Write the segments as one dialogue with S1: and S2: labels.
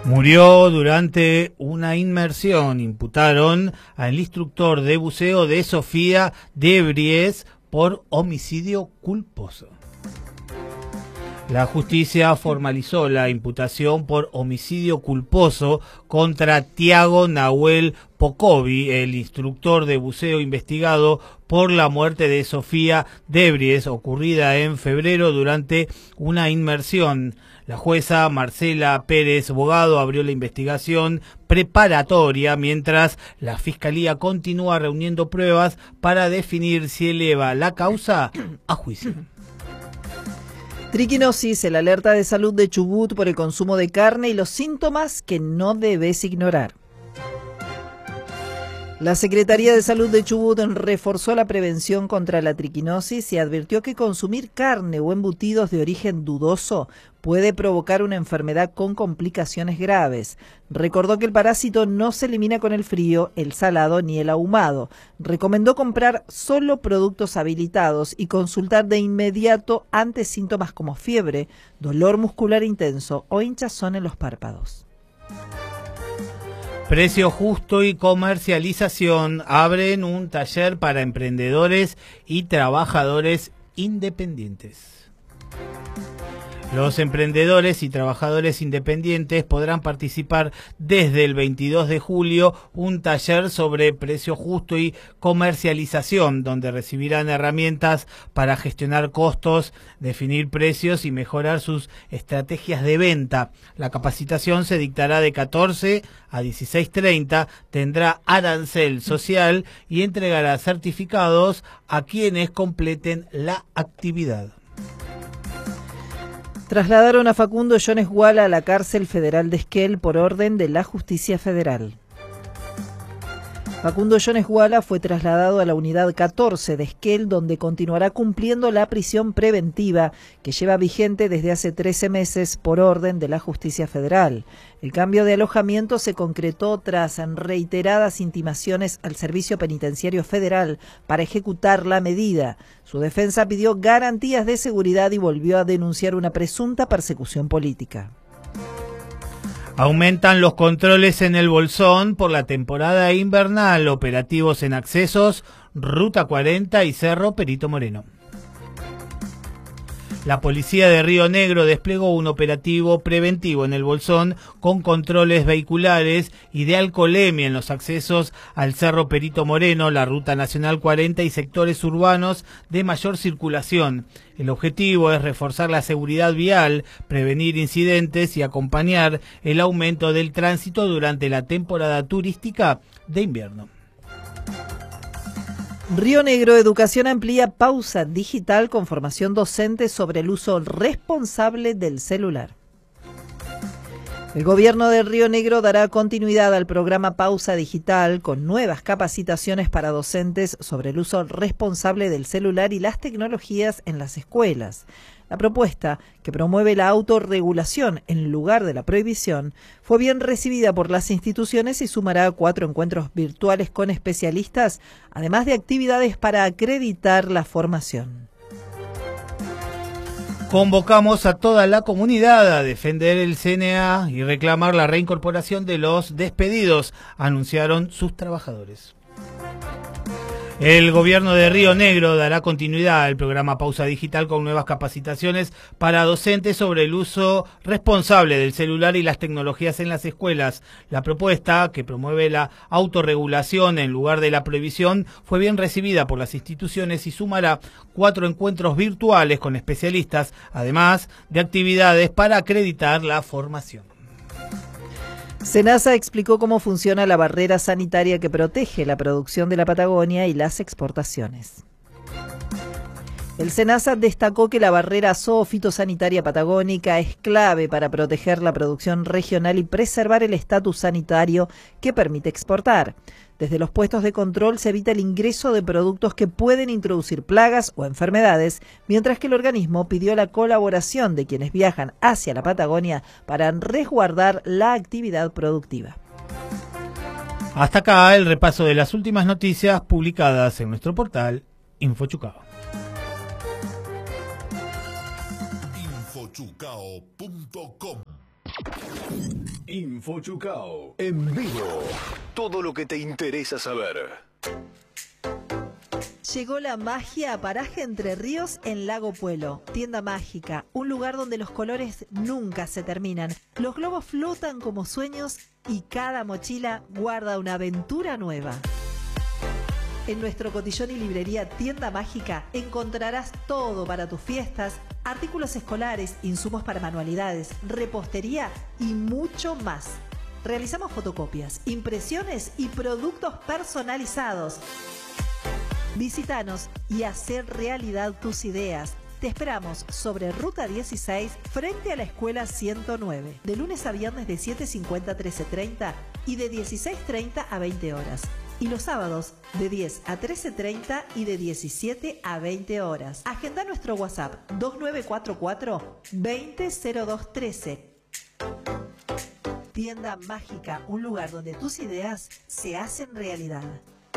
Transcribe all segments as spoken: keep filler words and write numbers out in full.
S1: Murió durante una inmersión. Imputaron al instructor de buceo de Sofía de Bries por homicidio culposo. La justicia formalizó la imputación por homicidio culposo contra Tiago Nahuel Pocovi, el instructor de buceo investigado por la muerte de Sofía de Bries, ocurrida en febrero durante una inmersión. La jueza Marcela Pérez Bogado abrió la investigación preparatoria mientras la Fiscalía continúa reuniendo pruebas para definir si eleva la causa a juicio.
S2: Triquinosis, el alerta de salud de Chubut por el consumo de carne y los síntomas que no debes ignorar. La Secretaría de Salud de Chubut reforzó la prevención contra la triquinosis y advirtió que consumir carne o embutidos de origen dudoso puede provocar una enfermedad con complicaciones graves. Recordó que el parásito no se elimina con el frío, el salado ni el ahumado. Recomendó comprar solo productos habilitados y consultar de inmediato ante síntomas como fiebre, dolor muscular intenso o hinchazón en los párpados.
S1: Precio Justo y Comercialización abren un taller para emprendedores y trabajadores independientes. Los emprendedores y trabajadores independientes podrán participar desde el veintidós de julio un taller sobre precio justo y comercialización, donde recibirán herramientas para gestionar costos, definir precios y mejorar sus estrategias de venta. La capacitación se dictará de catorce a dieciséis treinta, tendrá arancel social y entregará certificados a quienes completen la actividad.
S2: Trasladaron a Facundo Jones Guala a la cárcel federal de Esquel por orden de la Justicia Federal. Facundo Jones Guala fue trasladado a la unidad catorce de Esquel, donde continuará cumpliendo la prisión preventiva que lleva vigente desde hace trece meses por orden de la Justicia Federal. El cambio de alojamiento se concretó tras reiteradas intimaciones al Servicio Penitenciario Federal para ejecutar la medida. Su defensa pidió garantías de seguridad y volvió a denunciar una presunta persecución política.
S1: Aumentan los controles en el Bolsón por la temporada invernal, operativos en accesos, Ruta cuarenta y Cerro Perito Moreno. La policía de Río Negro desplegó un operativo preventivo en el Bolsón con controles vehiculares y de alcoholemia en los accesos al Cerro Perito Moreno, la Ruta Nacional cuarenta y sectores urbanos de mayor circulación. El objetivo es reforzar la seguridad vial, prevenir incidentes y acompañar el aumento del tránsito durante la temporada turística de invierno.
S2: Río Negro Educación amplía pausa digital con formación docente sobre el uso responsable del celular. El gobierno de Río Negro dará continuidad al programa Pausa Digital con nuevas capacitaciones para docentes sobre el uso responsable del celular y las tecnologías en las escuelas. La propuesta, que promueve la autorregulación en lugar de la prohibición, fue bien recibida por las instituciones y sumará cuatro encuentros virtuales con especialistas, además de actividades para acreditar la formación.
S1: Convocamos a toda la comunidad a defender el C N A y reclamar la reincorporación de los despedidos, anunciaron sus trabajadores. El gobierno de Río Negro dará continuidad al programa Pausa Digital con nuevas capacitaciones para docentes sobre el uso responsable del celular y las tecnologías en las escuelas. La propuesta, que promueve la autorregulación en lugar de la prohibición, fue bien recibida por las instituciones y sumará cuatro encuentros virtuales con especialistas, además de actividades para acreditar la formación.
S2: SENASA explicó cómo funciona la barrera sanitaria que protege la producción de la Patagonia y las exportaciones. El SENASA destacó que la barrera zoofitosanitaria patagónica es clave para proteger la producción regional y preservar el estatus sanitario que permite exportar. Desde los puestos de control se evita el ingreso de productos que pueden introducir plagas o enfermedades, mientras que el organismo pidió la colaboración de quienes viajan hacia la Patagonia para resguardar la actividad productiva.
S1: Hasta acá el repaso de las últimas noticias publicadas en nuestro portal InfoChucao.
S3: infochucao punto com Info Chucao. En vivo. Todo lo que te interesa saber.
S2: Llegó la magia a Paraje Entre Ríos en Lago Puelo. Tienda mágica, un lugar donde los colores nunca se terminan. Los globos flotan como sueños y cada mochila guarda una aventura nueva. En nuestro cotillón y librería Tienda Mágica encontrarás todo para tus fiestas, artículos escolares, insumos para manualidades, repostería y mucho más. Realizamos fotocopias, impresiones y productos personalizados. Visítanos y hacer realidad tus ideas. Te esperamos sobre Ruta dieciséis, frente a la Escuela ciento nueve, de lunes a viernes de siete cincuenta a trece treinta y de dieciséis treinta a veinte horas. Y los sábados de diez a trece treinta y de diecisiete a veinte horas. Agenda nuestro WhatsApp dos nueve cuatro cuatro, veinte cero dos trece. Tienda Mágica, un lugar donde tus ideas se hacen realidad.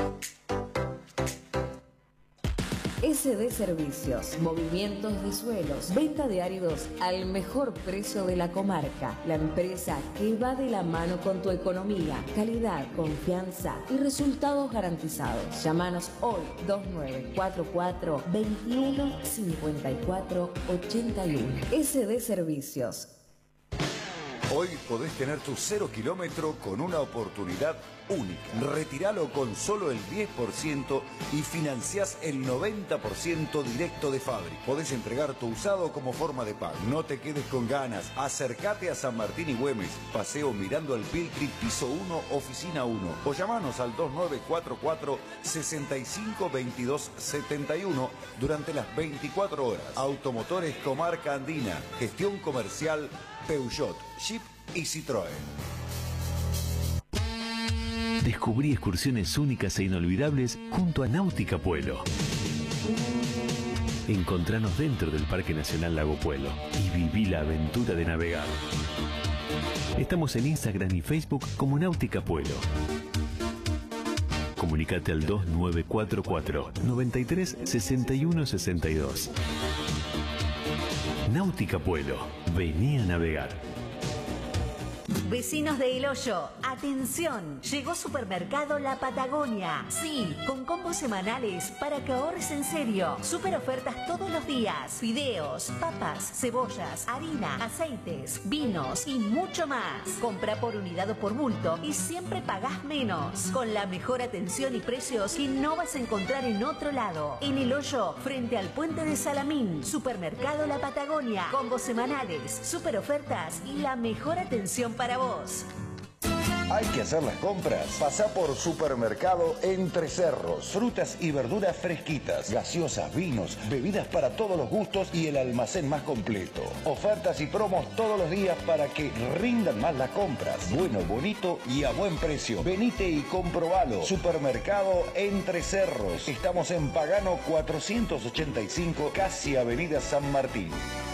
S4: S D Servicios, movimientos de suelos, venta de áridos al mejor precio de la comarca. La empresa que va de la mano con tu economía, calidad, confianza y resultados garantizados. Llámanos hoy dos nueve cuatro cuatro, veintiuno cincuenta y cuatro ochenta y uno. S D Servicios.
S5: Hoy podés tener tu cero kilómetro con una oportunidad única. Retíralo con solo el diez por ciento y financiás el noventa por ciento directo de fábrica. Podés entregar tu usado como forma de pago. No te quedes con ganas. Acércate a San Martín y Güemes. Paseo Mirando al Piltri, piso uno, oficina uno. O llamanos al dos nueve cuatro cuatro, sesenta y cinco, veintidós setenta y uno durante las veinticuatro horas. Automotores Comarca Andina. Gestión comercial Peugeot, Jeep y Citroën.
S3: Descubrí excursiones únicas e inolvidables junto a Náutica Puelo. Encontranos dentro del Parque Nacional Lago Puelo y viví la aventura de navegar. Estamos en Instagram y Facebook como Náutica Puelo. Comunicate al dos nueve cuatro cuatro, noventa y tres, sesenta y uno sesenta y dos. Náutica Puelo, vení a navegar.
S6: Vecinos de El Hoyo, atención, llegó Supermercado La Patagonia. Sí, con combos semanales para que ahorres en serio. Super ofertas todos los días. Fideos, papas, cebollas, harina, aceites, vinos y mucho más. Compra por unidad o por bulto y siempre pagás menos. Con la mejor atención y precios que no vas a encontrar en otro lado. En El Hoyo, frente al puente de Salamín. Supermercado La Patagonia. Combos semanales, super ofertas y la mejor atención para vos.
S5: Hay que hacer las compras. Pasá por Supermercado Entre Cerros. Frutas y verduras fresquitas, gaseosas, vinos, bebidas para todos los gustos y el almacén más completo. Ofertas y promos todos los días para que rindan más las compras. Bueno, bonito y a buen precio. Venite y comprobalo. Supermercado Entre Cerros. Estamos en Pagano cuatrocientos ochenta y cinco, casi Avenida San Martín.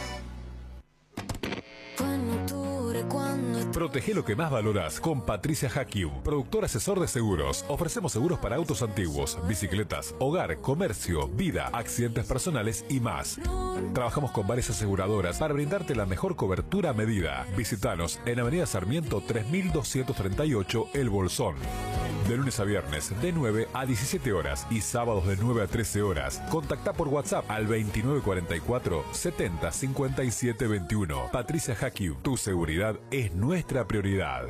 S7: Protege lo que más valoras con Patricia Hakium, productor asesor de seguros. Ofrecemos seguros para autos antiguos, bicicletas, hogar, comercio, vida, accidentes personales y más. Trabajamos con varias aseguradoras para brindarte la mejor cobertura a medida. Visítanos en Avenida Sarmiento tres mil doscientos treinta y ocho, El Bolsón. De lunes a viernes, de nueve a diecisiete horas y sábados de nueve a trece horas. Contacta por WhatsApp al veintinueve cuarenta y cuatro, setenta cincuenta y siete veintiuno. Patricia Hakium, tu seguridad es nuestra prioridad.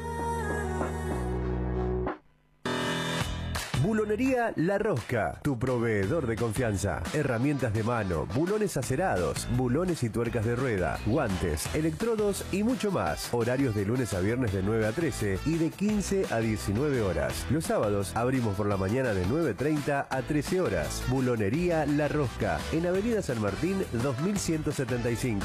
S8: Bulonería La Rosca, tu proveedor de confianza. Herramientas de mano, bulones acerados, bulones y tuercas de rueda, guantes, electrodos y mucho más. Horarios de lunes a viernes de nueve a trece y de quince a diecinueve horas. Los sábados abrimos por la mañana de nueve treinta a trece horas. Bulonería La Rosca, en Avenida San Martín dos mil ciento setenta y cinco.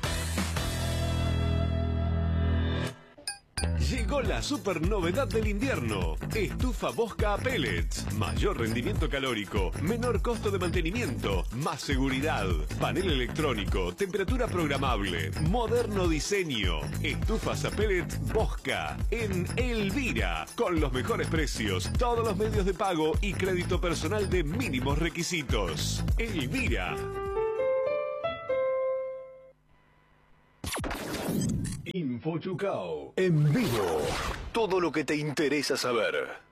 S3: Llegó la super novedad del invierno. Estufa Bosca a pellets. Mayor rendimiento calórico, menor costo de mantenimiento, más seguridad. Panel electrónico, temperatura programable, moderno diseño. Estufas a pellets Bosca en Elvira. Con los mejores precios, todos los medios de pago y crédito personal de mínimos requisitos. Elvira.
S8: Info Chucao. En vivo. Todo lo que te interesa saber.